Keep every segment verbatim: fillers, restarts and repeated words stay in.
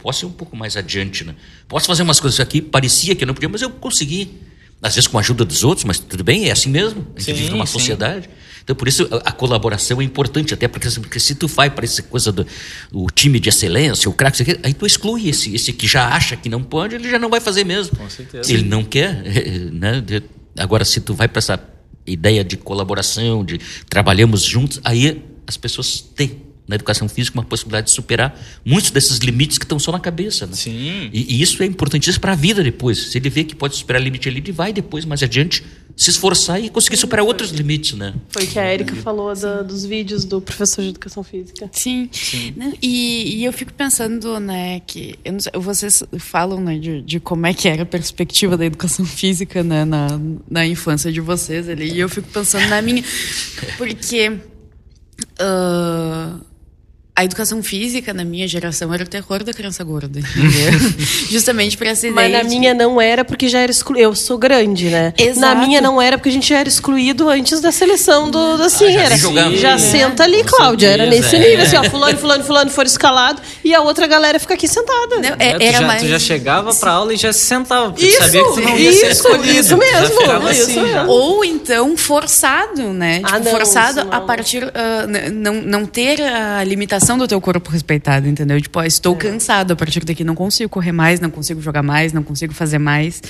posso ir um pouco mais adiante, né? Posso fazer umas coisas aqui, parecia que eu não podia, mas eu consegui. Às vezes com a ajuda dos outros, mas tudo bem, é assim mesmo. A gente sim, vive numa sim. sociedade. Então, por isso, a, a colaboração é importante, até porque, porque se tu vai para essa coisa do o time de excelência, o craque, aí tu exclui esse, esse que já acha que não pode, ele já não vai fazer mesmo. Com certeza. Ele não quer, né? Agora, se tu vai para essa ideia de colaboração, de trabalhamos juntos, aí as pessoas têm na educação física uma possibilidade de superar muitos desses limites que estão só na cabeça, né? Sim. E, e isso é importantíssimo para a vida depois. Se ele vê que pode superar limite ali, ele vai depois, mais adiante, se esforçar e conseguir superar outros limites, né? Foi o que a Érica falou da, dos vídeos do professor de educação física. Sim. Sim. Não, e, e eu fico pensando, né, que eu não sei, vocês falam, né, de, de como é que era a perspectiva da educação física, né, na, na infância de vocês ali. E eu fico pensando na minha, porque uh, a educação física, na minha geração, era o terror da criança gorda, entendeu? Justamente para essa ideia. Mas na de... minha não era porque já era excluído. Eu sou grande, né? Exato. Na minha não era porque a gente já era excluído antes da seleção do, da assim, ah, já era. Sim, já né? senta ali, Com Cláudia. certeza, era nesse é. nível, assim, ó, fulano, fulano, fulano for escalado e a outra galera fica aqui sentada. Não, É, é, tu, era já, mais... tu já chegava pra aula e já se sentava, porque Isso, tu sabia que tu não ia isso, ser escolhido. isso mesmo, Já ficava isso assim, mesmo. já. Ou então forçado, né? Tipo, Ah, não, forçado isso a não. partir... Uh, n- não, não ter a limitação do teu corpo respeitado, entendeu? Tipo, ó, estou É. cansado, a partir daqui não consigo correr mais, não consigo jogar mais, não consigo fazer mais.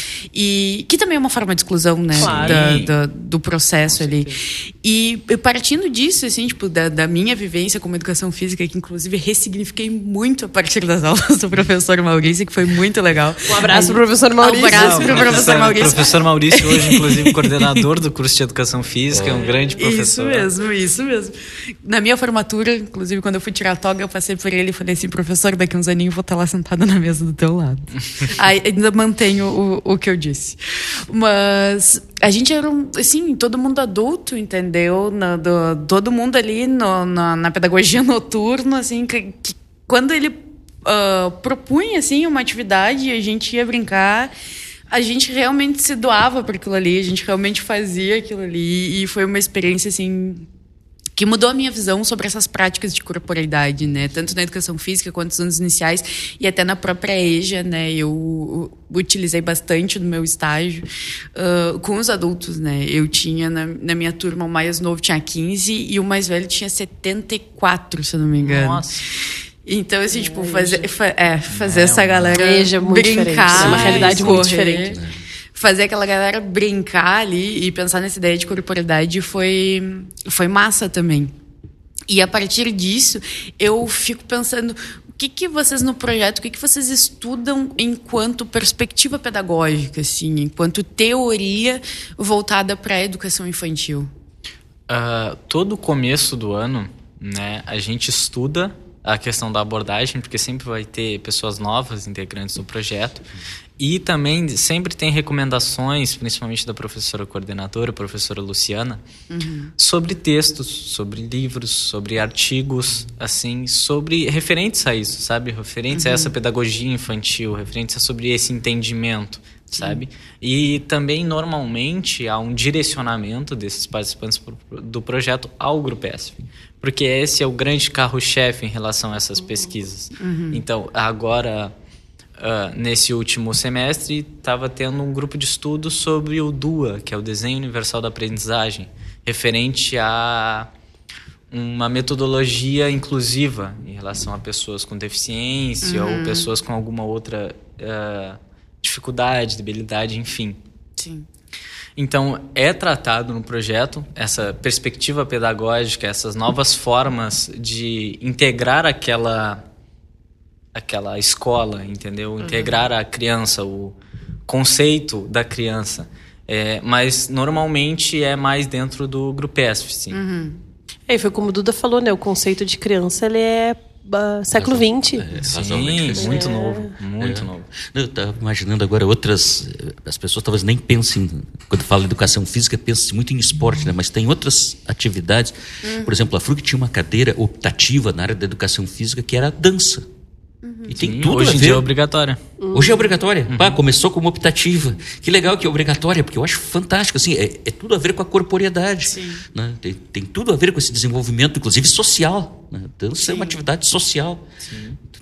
E que também é uma forma de exclusão, né? Claro. Da, da, do processo ali. E partindo disso, assim, tipo, da, da minha vivência como educação física, que inclusive ressignifiquei muito a partir das aulas do professor Maurício, que foi muito legal. Um abraço pro professor Maurício. Um abraço Não, pro professor Maurício. O professor Maurício, hoje, inclusive, coordenador do curso de Educação Física, é um grande professor. Isso mesmo, isso mesmo. Na minha formatura, inclusive, quando eu fui tirar a toga, eu passei por ele e falei assim, professor, daqui uns aninhos eu vou estar lá sentada na mesa do teu lado. Aí ainda mantenho o, o que eu disse. Mas a gente era, um, assim, todo mundo adulto, entendeu? Na, do, todo mundo ali no, na, na pedagogia noturna, assim, que, que quando ele uh, propunha, assim, uma atividade, a gente ia brincar, a gente realmente se doava para aquilo ali, a gente realmente fazia aquilo ali, e foi uma experiência, assim, que mudou a minha visão sobre essas práticas de corporeidade, né? Tanto na educação física quanto nos anos iniciais e até na própria EJA, né? Eu utilizei bastante no meu estágio uh, com os adultos, né? Eu tinha, na, na minha turma, o mais novo tinha quinze e o mais velho tinha setenta e quatro, se eu não me engano. Nossa. Então, assim, É, tipo, fazer, fa- é, fazer É, essa galera EJA é muito diferente. brincar. É uma realidade muito correr. diferente. Fazer aquela galera brincar ali e pensar nessa ideia de corporeidade foi, foi massa também. E a partir disso, eu fico pensando, o que, que vocês no projeto, o que, que vocês estudam enquanto perspectiva pedagógica, assim, enquanto teoria voltada para a educação infantil? Uh, todo começo do ano, né, a gente estuda a questão da abordagem, porque sempre vai ter pessoas novas integrantes do projeto. E também sempre tem recomendações, principalmente da professora coordenadora, a professora Luciana, uhum. sobre textos, sobre livros, sobre artigos, assim, sobre referentes a isso, sabe? Referentes uhum. a essa pedagogia infantil, referentes a sobre esse entendimento, sabe? Uhum. E também, normalmente, há um direcionamento desses participantes do projeto ao Grupo E S F, porque esse é o grande carro-chefe em relação a essas pesquisas. Uhum. Então, agora... Uh, nesse último semestre, estava tendo um grupo de estudo sobre o D U A, que é o Desenho Universal da Aprendizagem, referente a uma metodologia inclusiva em relação a pessoas com deficiência uhum. ou pessoas com alguma outra uh, dificuldade, debilidade, enfim. Sim. Então, é tratado no projeto essa perspectiva pedagógica, essas novas formas de integrar aquela... aquela escola, entendeu? Uhum. Integrar a criança, o conceito da criança. É, mas, normalmente, é mais dentro do Grupo E S F, sim. Uhum. É, foi como o Duda falou, né? O conceito de criança, ele é uh, século vinte. É, sim, muito é. novo, muito é. novo. Eu estava imaginando agora outras... As pessoas talvez nem pensem, quando fala em educação física, pensam muito em esporte, né? Mas tem outras atividades. Uhum. Por exemplo, a F R U C tinha uma cadeira optativa na área da educação física que era a dança. Uhum. E tem Sim, tudo hoje a em ver. dia é obrigatória. Uhum. Hoje é obrigatória. Uhum. Pá, começou como optativa. Que legal que é obrigatória, porque eu acho fantástico. Assim, é, é tudo a ver com a corporeidade. Né? Tem, tem tudo a ver com esse desenvolvimento, inclusive social. Né? Dança Sim. é uma atividade social. Sim.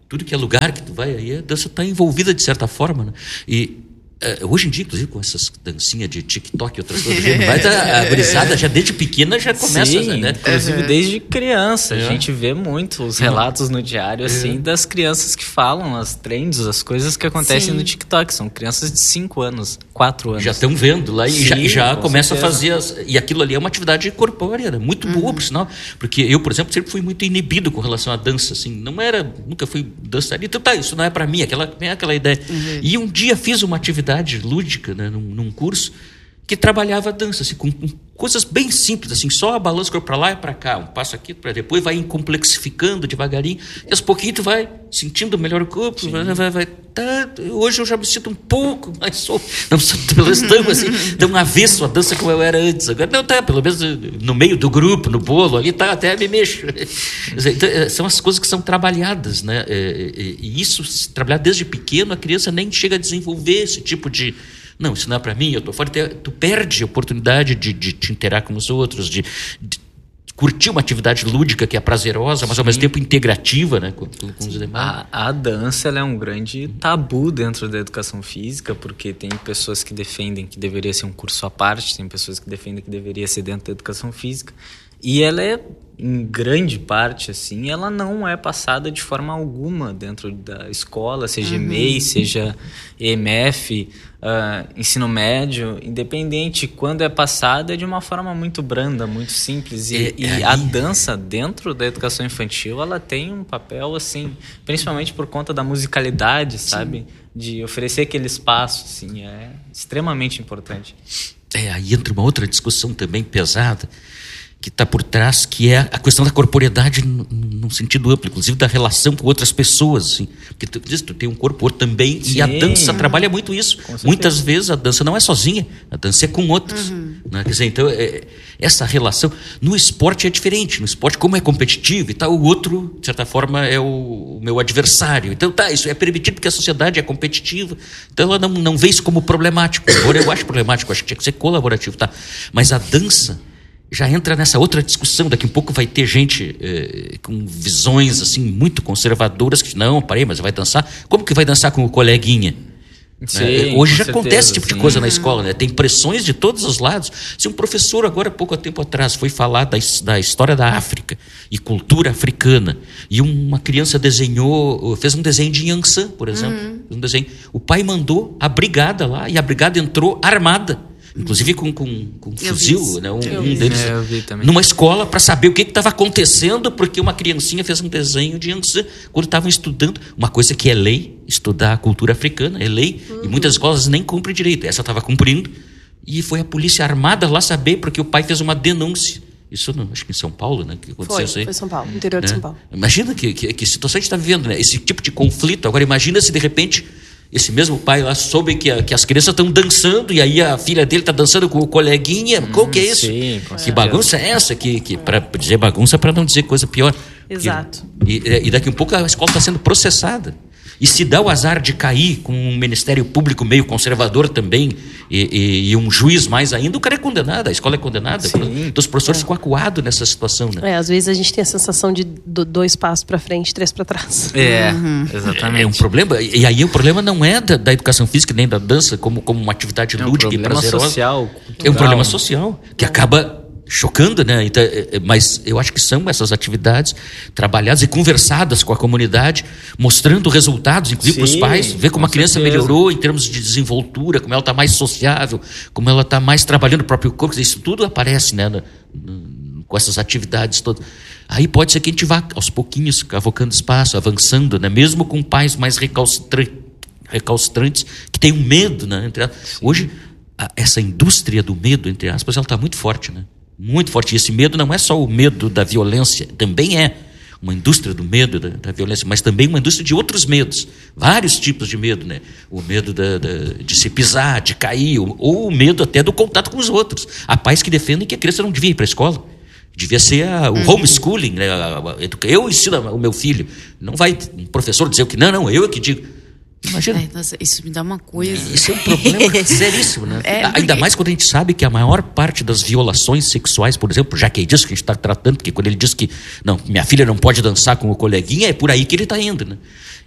tudo que é lugar que tu vai, aí a dança está envolvida de certa forma, né? E uh, hoje em dia, inclusive, com essas dancinhas de TikTok e outras coisas, mas a, a gurizada já desde pequena já começa, Sim, né? Inclusive desde criança. É. A gente vê muito os relatos no diário, assim, É. das crianças que falam as trends, as coisas que acontecem Sim. no TikTok. São crianças de cinco anos, quatro anos. Já estão vendo lá e Sim, já, e já com começa certeza. a fazer as, e aquilo ali é uma atividade corpórea, né? Muito boa, por sinal, porque eu, por exemplo, sempre fui muito inibido com relação à dança, assim, não era, nunca fui dançarino, então tá, isso não é para mim, aquela, é aquela ideia. E um dia fiz uma atividade lúdica, né, num, num curso que trabalhava a dança, assim, com, com coisas bem simples, assim, só a balança o corpo para lá e para cá, um passo aqui para depois, vai complexificando devagarinho, e aos pouquinhos tu vai sentindo melhor o corpo, vai, vai, vai tá, hoje eu já me sinto um pouco mais solto, não sou tão, assim, tão avesso à dança como eu era antes, agora não, tá, pelo menos no meio do grupo, no bolo ali, tá, até me mexo. Então, são as coisas que são trabalhadas, né, e, e isso, se trabalhar desde pequeno, a criança nem chega a desenvolver esse tipo de não, isso não é para mim, eu estou fora. Tu perde a oportunidade de, de te interar com os outros, de, de curtir uma atividade lúdica que é prazerosa, mas ao mesmo tempo integrativa, né, com, com, com os demais. A, a dança ela é um grande tabu dentro da educação física, porque tem pessoas que defendem que deveria ser um curso à parte, tem pessoas que defendem que deveria ser dentro da educação física. E ela é, em grande parte, assim, ela não é passada de forma alguma dentro da escola, seja uhum. E M E I, seja E M F, uh, ensino médio, independente. Quando é passada é de uma forma muito branda, muito simples. E, e, e a dança dentro da educação infantil, ela tem um papel, assim, principalmente por conta da musicalidade, sabe? Sim. De oferecer aquele espaço, assim, é extremamente importante. É, aí entra uma outra discussão também pesada, que está por trás, que é a questão da corporeidade num sentido amplo, inclusive da relação com outras pessoas, assim. Porque tu, tu tem um corpo outro também, sim, e a dança trabalha muito isso. Muitas vezes a dança não é sozinha, a dança é com outros. Uhum. Né? Quer dizer, então, é, essa relação... No esporte é diferente, no esporte, como é competitivo e tal, o outro, de certa forma, é o, o meu adversário. Então, tá, isso é permitido porque a sociedade é competitiva, então ela não, não vê isso como problemático. Agora eu acho problemático, acho que tinha que ser colaborativo, tá? Mas a dança já entra nessa outra discussão. Daqui um pouco vai ter gente eh, com visões assim muito conservadoras que não, parei, mas vai dançar. Como que vai dançar com o coleguinha? Sim, né? Hoje já certeza, acontece esse tipo sim. de coisa na escola, né? Tem pressões de todos os lados. Se um professor agora, pouco tempo atrás, foi falar da, da história da África e cultura africana, e uma criança desenhou, fez um desenho de Yansan, por exemplo, uhum. um desenho. O pai mandou a brigada lá, e a brigada entrou armada, inclusive com, com, com um fuzil, né? um, um deles, é, eu vi também. Numa escola, para saber o que estava acontecendo, porque uma criancinha fez um desenho de Yansan quando estavam estudando, uma coisa que é lei, estudar a cultura africana, é lei, uhum. e muitas escolas nem cumprem direito. Essa estava cumprindo, e foi a polícia armada lá saber, porque o pai fez uma denúncia. Isso, não, acho que em São Paulo, né? Que aconteceu foi, isso aí. foi São Paulo, interior né? de São Paulo. Imagina que, que, que situação a gente está vivendo, né? Esse tipo de conflito. Agora, imagina se de repente esse mesmo pai lá soube que, a, que as crianças estão dançando e aí a filha dele está dançando com o coleguinha. Hum, Qual que é isso? Sim, que bagunça é essa? Que, que, para dizer bagunça, para não dizer coisa pior. Exato. E, e daqui a um pouco a escola está sendo processada. E se dá o azar de cair com um Ministério Público meio conservador também e, e, e um juiz mais ainda, o cara é condenado, a escola é condenada. Sim. Então os professores é. ficam acuados nessa situação. Né? É, às vezes a gente tem a sensação de dois passos para frente, três para trás. É, uhum. exatamente. É um problema. E aí o problema não é da, da educação física nem da dança como, como uma atividade é um lúdica e prazerosa. Social, é um problema social que acaba chocando, né? Então, mas eu acho que são essas atividades trabalhadas e conversadas com a comunidade, mostrando resultados, inclusive para os pais, ver como a criança certeza. melhorou em termos de desenvoltura, como ela está mais sociável, como ela está mais trabalhando o próprio corpo. Isso tudo aparece, né? No, no, com essas atividades todas. Aí pode ser que a gente vá aos pouquinhos cavocando espaço, avançando, né? Mesmo com pais mais recalcitrantes, recalcitrantes que têm um medo, né? Hoje, a, essa indústria do medo, entre aspas, ela está muito forte, né? Muito forte. E esse medo não é só o medo da violência, também é uma indústria do medo da, da violência, mas também uma indústria de outros medos, vários tipos de medo, né? O medo da, da, de se pisar, de cair, ou, ou o medo até do contato com os outros. Há pais que defendem que a criança não devia ir para a escola, devia ser a, o uhum. homeschooling, né? Eu ensino o meu filho, não vai um professor dizer o que não, não, eu é que digo. Imagina. Ai, nossa, isso me dá uma coisa. Isso é um problema seríssimo, né? É, porque... Ainda mais quando a gente sabe que a maior parte das violações sexuais, por exemplo, já que é disso que a gente está tratando, porque quando ele diz que não, minha filha não pode dançar com o coleguinha, é por aí que ele está indo, né?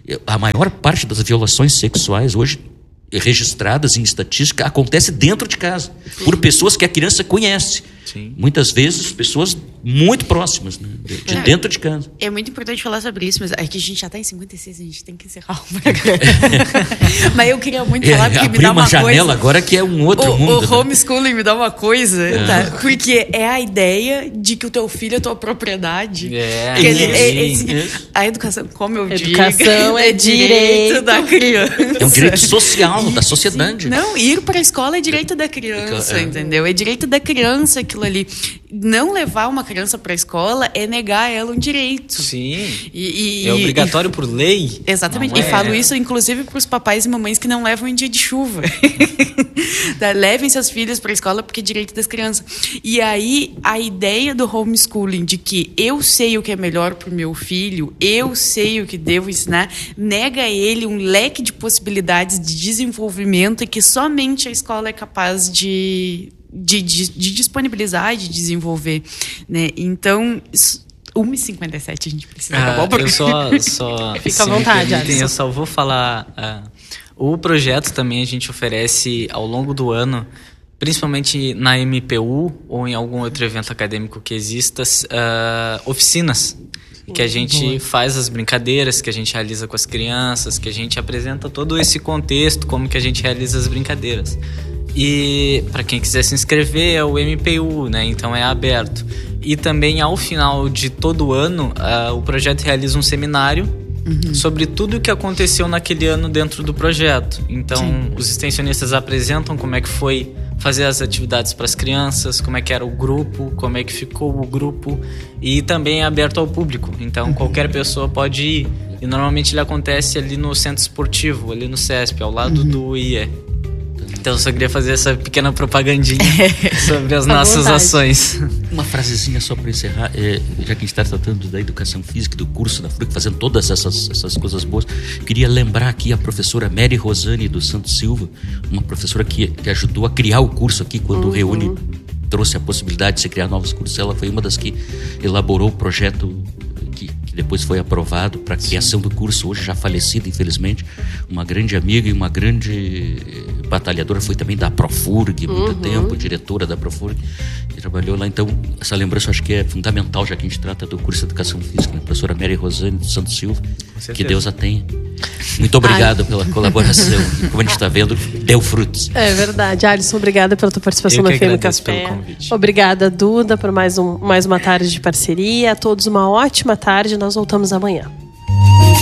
A maior parte das violações sexuais hoje, registradas em estatística, acontece dentro de casa, por pessoas que a criança conhece. Sim. Muitas vezes pessoas muito próximas, né? de, de é, dentro de casa. É muito importante falar sobre isso, mas é que a gente já está em cinquenta e seis, a gente tem que encerrar o programa. Mas eu queria muito falar, porque é, me dá uma, uma janela coisa... agora que é um outro o, mundo. O né? homeschooling me dá uma coisa, é. tá? Porque é a ideia de que o teu filho é tua propriedade. É, que ele, é, é, é, a educação, como eu digo, educação é direito da criança. É um direito social da sociedade. Não, ir para a escola é direito da criança, é. entendeu? É direito da criança aquilo ali. Não levar uma criança para a escola é negar a ela um direito. Sim. E, e, é obrigatório e, por lei. Exatamente. Não e é. falo isso, inclusive, para os papais e mamães que não levam em dia de chuva. Levem seus filhos para a escola porque é direito das crianças. E aí, a ideia do homeschooling, de que eu sei o que é melhor para o meu filho, eu sei o que devo ensinar, nega a ele um leque de possibilidades de desenvolvimento e que somente a escola é capaz de... De, de, de disponibilizar e de desenvolver, né? Então, uma e cinquenta e sete a gente precisa ah, acabar o programa. Eu só... só Fica à vontade, Alisson. Eu só vou falar... Uh, o projeto também a gente oferece ao longo do ano, principalmente na M P U ou em algum outro evento acadêmico que exista, uh, oficinas. Que a gente Boa. faz as brincadeiras, que a gente realiza com as crianças, que a gente apresenta todo esse contexto, como que a gente realiza as brincadeiras. E para quem quiser se inscrever é o M P U, né? Então é aberto. E também ao final de todo ano, uh, o projeto realiza um seminário uhum. sobre tudo o que aconteceu naquele ano dentro do projeto. Então Sim. os extensionistas apresentam como é que foi fazer as atividades para as crianças, como é que era o grupo, como é que ficou o grupo, e também é aberto ao público. Então uhum. qualquer pessoa pode ir. E normalmente ele acontece ali no centro esportivo, ali no CESP, ao lado uhum. do I E. Então eu só queria fazer essa pequena propagandinha sobre as nossas vontade. ações. Uma frasezinha só para encerrar, é, já que a gente está tratando da educação física, do curso da F R U C, fazendo todas essas, essas coisas boas, queria lembrar aqui a professora Mary Rosane dos Santos Silva, uma professora que, que ajudou a criar o curso aqui quando uhum. o Reúne trouxe a possibilidade de se criar novos cursos. Ela foi uma das que elaborou o projeto que, que depois foi aprovado para a criação do curso, hoje já falecida, infelizmente, uma grande amiga e uma grande batalhadora, foi também da Profurg muito uhum. tempo, diretora da Profurg, e trabalhou lá. Então, essa lembrança eu acho que é fundamental, já que a gente trata do curso de Educação Física, né? Professora Mary Rosane dos Santos Silva, que Deus a tenha. Muito obrigado Ai. pela colaboração. E como a gente está vendo, deu frutos. É verdade. Alisson, obrigada pela tua participação eu no que F M Café. Obrigada, Duda, por mais, um, mais uma tarde de parceria. A todos uma ótima tarde. Nós voltamos amanhã.